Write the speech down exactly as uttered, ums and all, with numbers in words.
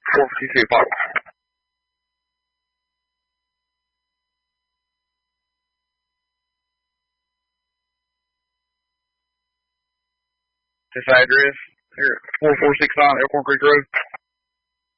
four fifty-two, final. This address here, four four six nine Elkhorn Creek Road.